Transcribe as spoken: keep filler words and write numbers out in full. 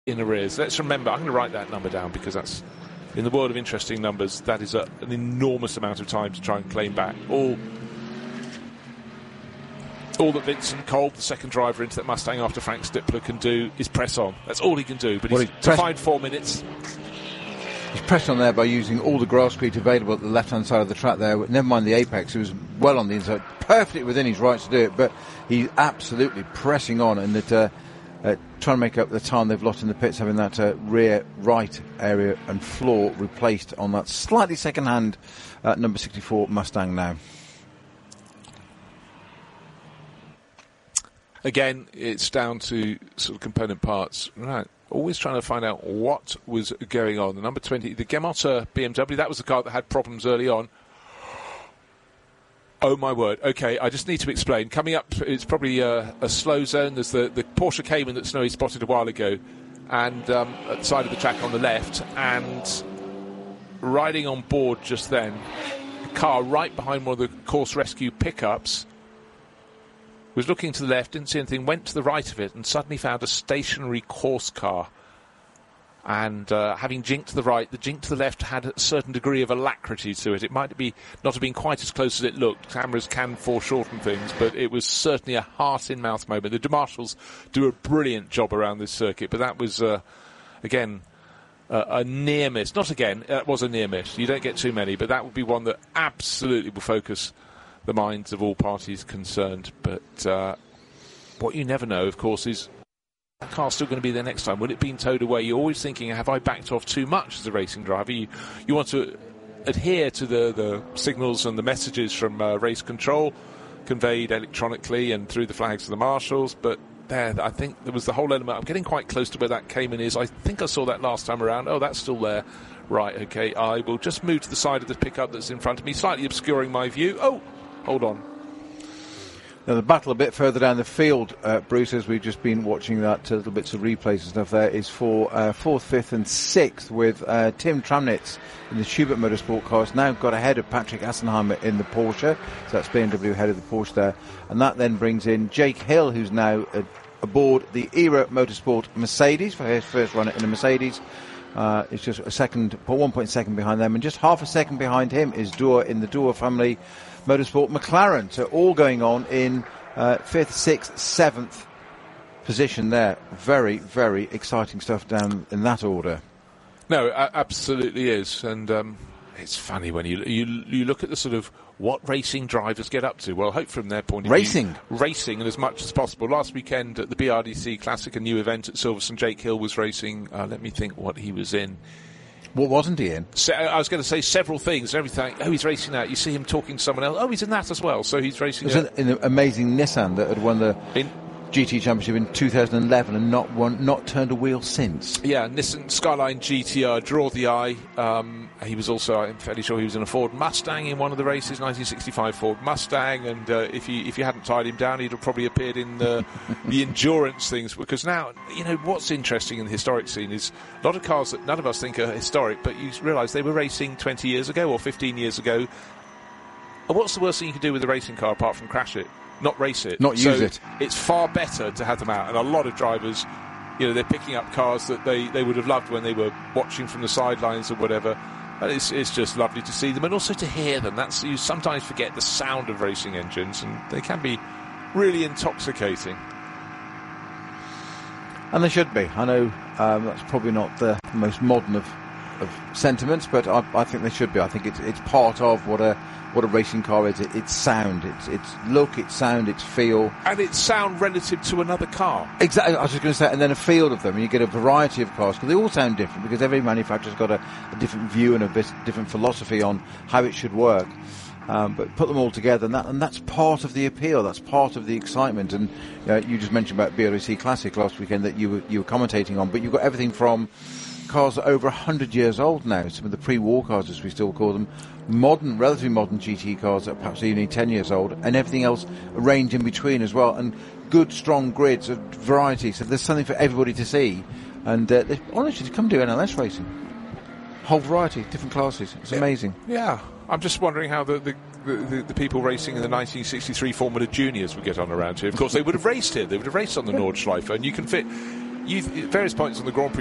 in arrears. Let's remember, I'm going to write that number down because that's, in the world of interesting numbers, that is a, an enormous amount of time to try and claim back. All, all that Vincent Kolb, the second driver into that Mustang after Frank Stippler, can do is press on. That's all he can do. But well, he's, he's to find four minutes... He's pressed on there by using all the grasscrete available at the left-hand side of the track there. Never mind the apex, he was well on the inside, perfectly within his rights to do it, but he's absolutely pressing on and that, uh, uh, trying to make up the time they've lost in the pits, having that uh, rear right area and floor replaced on that slightly second-hand uh, number sixty-four Mustang now. Again, it's down to sort of component parts. Right. Always trying to find out what was going on. The number twenty, the Gemotter B M W, that was the car that had problems early on. Oh, my word. Okay, I just need to explain. Coming up, it's probably a, a slow zone. There's the, the Porsche Cayman that Snowy spotted a while ago, and um, at the side of the track on the left, and riding on board just then, a car right behind one of the Course Rescue pickups, was looking to the left, didn't see anything, went to the right of it, and suddenly found a stationary course car. And uh, having jinked to the right, the jink to the left had a certain degree of alacrity to it. It might be not have been quite as close as it looked. Cameras can foreshorten things, but it was certainly a heart-in-mouth moment. The De Marshals do a brilliant job around this circuit, but that was, uh, again, uh, a near miss. Not again, that was a near miss. You don't get too many, but that would be one that absolutely will focus the minds of all parties concerned. But uh, what you never know, of course, is that car's still going to be there next time. Will it be towed away? You're always thinking, have I backed off too much as a racing driver? You, you want to adhere to the, the signals and the messages from uh, race control conveyed electronically and through the flags of the marshals, but there, I think there was the whole element. I'm getting quite close to where that Cayman is. I think I saw that last time around. Oh, that's still there. Right, okay, I will just move to the side of the pickup that's in front of me, slightly obscuring my view. Oh, hold on. Now the battle a bit further down the field, uh, Bruce, as we've just been watching that uh, little bits of replays and stuff there, is for uh, fourth, fifth and sixth with uh, Tim Tramnitz in the Schubert Motorsport cars. Now got ahead of Patrick Assenheimer in the Porsche. So that's B M W ahead of the Porsche there. And that then brings in Jake Hill, who's now uh, aboard the Era Motorsport Mercedes for his first run in a Mercedes. Uh, it's just a second, one point second behind them, and just half a second behind him is Doer in the Doer family Motorsport McLaren. So all going on in uh, fifth, sixth, seventh position there. Very, very exciting stuff down in that order. No, it absolutely is, and um, it's funny when you, you you look at the sort of what racing drivers get up to. Well, hope from their point of racing. view, racing, and as much as possible. Last weekend at the B R D C Classic, a new event at Silverstone, Jake Hill was racing. Uh, let me think what he was in. What wasn't he in? So, I was going to say several things and everything. Oh, he's racing that. You see him talking to someone else. Oh, he's in that as well. So he's racing. It was an, an amazing Nissan that had won the in, G T Championship in two thousand eleven and not won, not turned a wheel since. Yeah, Nissan Skyline G T R, draw the eye. Um, he was also, I'm fairly sure he was in a Ford Mustang in one of the races, nineteen sixty-five Ford Mustang. And uh, if you if you hadn't tied him down, he'd have probably appeared in the, the endurance things. Because now, you know, what's interesting in the historic scene is a lot of cars that none of us think are historic, but you realise they were racing twenty years ago or fifteen years ago. And what's the worst thing you can do with a racing car apart from crash it? Not race it. Not use so it. It's far better to have them out. And a lot of drivers, you know, they're picking up cars that they, they would have loved when they were watching from the sidelines or whatever. And it's, it's just lovely to see them and also to hear them. That's, you sometimes forget the sound of racing engines, and they can be really intoxicating. And they should be. I know um, that's probably not the most modern of, of sentiments, but I, I think they should be. I think it's it's part of what a what a racing car is. It, it's sound, it's it's look, it's sound, it's feel, and it's sound relative to another car. Exactly. I was just going to say, and then a field of them, and you get a variety of cars because they all sound different because every manufacturer's got a, a different view and a bit different philosophy on how it should work. Um, but put them all together, and that and that's part of the appeal. That's part of the excitement. And uh, you just mentioned about B R D C Classic last weekend that you were you were commentating on, but you've got everything from cars that are over one hundred years old now, some of the pre-war cars as we still call them, modern, relatively modern G T cars that are perhaps only ten years old, and everything else a range in between as well, and good strong grids of variety, so there's something for everybody to see. And uh, honestly, to come do N L S racing, whole variety, different classes, it's yeah. amazing. Yeah, I'm just wondering how the the, the the people racing in the nineteen sixty-three Formula Juniors would get on around here. Of course they would have raced here, they would have raced on the Nordschleife, and you can fit you've, at various points on the Grand Prix